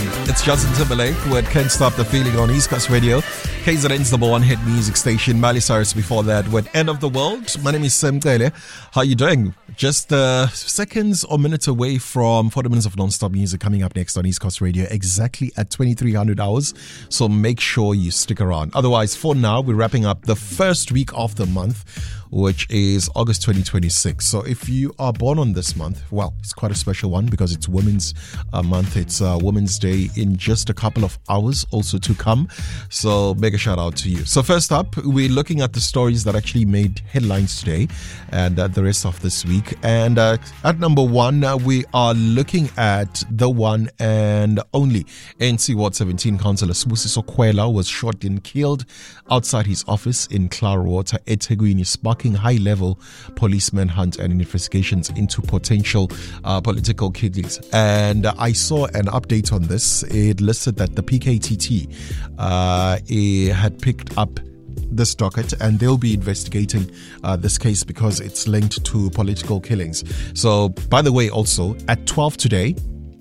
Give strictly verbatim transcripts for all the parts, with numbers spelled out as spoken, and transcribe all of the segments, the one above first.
It's Justin Timberlake with Can't Stop the Feeling on East Coast Radio. K Z N's number one hit music station. Miley Cyrus before that with End of the World. My name is Sam Kele. How are you doing? Just uh, seconds or minutes away from forty minutes of non-stop music coming up next on East Coast Radio, exactly at twenty-three hundred hours. So make sure you stick around. Otherwise, for now, we're wrapping up the first week of the month, which is August twenty twenty-six. So if you are born on this month, well, it's quite a special one because it's Women's uh, Month. It's uh, Women's Day in just a couple of hours also to come. So make a shout out to you. So first up, we're looking at the stories that actually made headlines today and uh, the rest of this week. And uh, at number one, uh, we are looking at the one and only A N C Ward seventeen councillor Sibusiso Kwela was shot and killed outside his office in Cloudwater, eThekwini, sparking high-level police manhunt and investigations into potential uh, political killings. And uh, I saw an update on this. It listed that the P K T T uh, had picked up this docket and they'll be investigating uh, this case because it's linked to political killings. So, by the way, also at twelve today,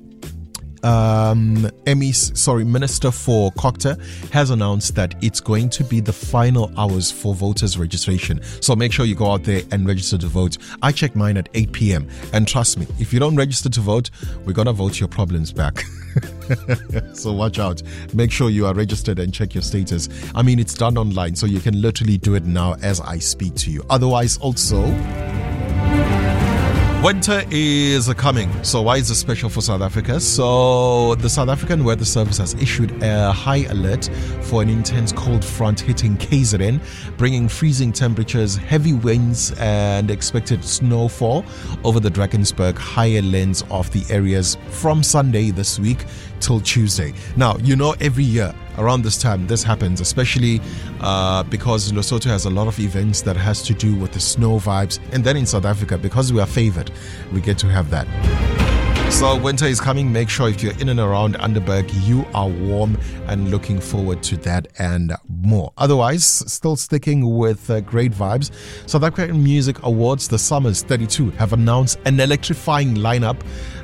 Um, Emmy's, sorry, Minister for Cocta has announced that it's going to be the final hours for voters registration. So make sure you go out there and register to vote. I checked mine at eight p.m. and trust me, if you don't register to vote, we're going to vote your problems back. So watch out. Make sure you are registered and check your status. I mean, it's done online, so you can literally do it now as I speak to you. Otherwise, also, winter is coming. So why is this special for South Africa? So the South African Weather Service has issued a high alert for an intense cold front hitting K Z N, bringing freezing temperatures, heavy winds and expected snowfall over the Drakensberg higher lands of the areas from Sunday this week till Tuesday. Now, you know, every year around this time this happens, especially uh, because Lesotho has a lot of events that has to do with the snow vibes, and then in South Africa, because we are favored, we get to have that. So winter is coming. Make sure if you're in and around Underberg, you are warm and looking forward to that and more. Otherwise, still sticking with uh, great vibes, South African Music Awards, the Summers thirty-two, have announced an electrifying lineup.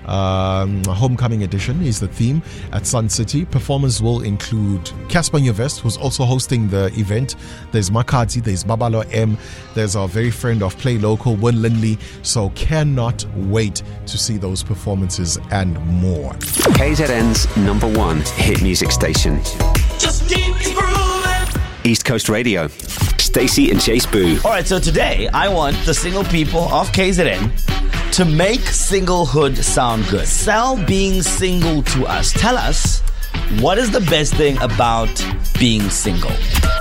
Um, Homecoming Edition is the theme at Sun City. Performers will include Casper Nyovest, who's also hosting the event. There's Makati, there's Babalo M, there's our very friend of Play Local, Win Lindley. So cannot wait to see those performances and more. K Z N's number one hit music station. Just keep grooving. East Coast Radio. Stacey and Chase Boo. All right, so today I want the single people of K Z N to make singlehood sound good. Sell being single to us. Tell us, what is the best thing about being single?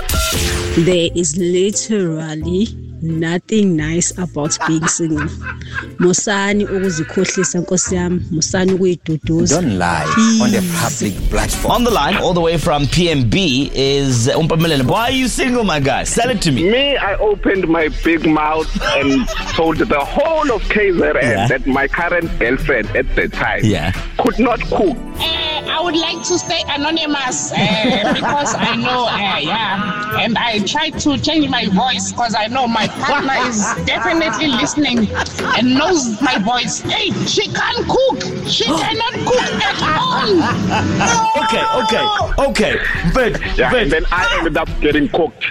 There is literally nothing nice about being single. Musani ukuzikhohlisa nkosi yami, musani ukuyiduduza. Don't lie Please. On the public platform. On the line, all the way from P M B, is Umpamelele. Why are you single, my guy? Sell it to me. Me, I opened my big mouth and told the whole of K Z N Yeah. that my current girlfriend at the time Yeah. could not cook. Uh, I would like to stay anonymous uh, because I know, uh, yeah, and I try to change my voice because I know my partner is definitely listening and knows my voice. Hey, she can't cook. She cannot cook at all. Okay, okay, okay. But, Yeah, but, and then I ended up getting cooked.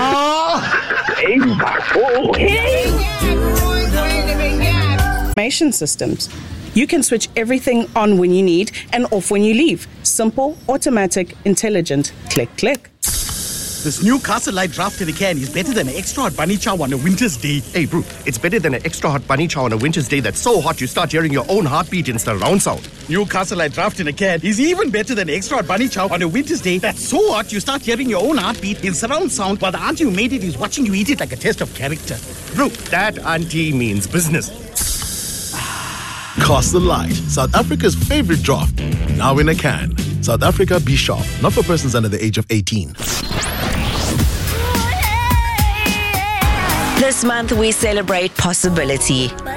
Automation systems. You can switch everything on when you need and off when you leave. Simple, automatic, intelligent. Click, click. This new Castle Light draft in a can is better than an extra hot bunny chow on a winter's day. Hey, bro, it's better than an extra hot bunny chow on a winter's day that's so hot you start hearing your own heartbeat in surround sound. New Castle Light draft in a can is even better than an extra hot bunny chow on a winter's day that's so hot you start hearing your own heartbeat in surround sound while the auntie who made it is watching you eat it like a test of character. Bro, that auntie means business. Castle Light, South Africa's favorite draft. Now in a can. South Africa, be sharp. Not for persons under the age of eighteen. This month we celebrate possibility.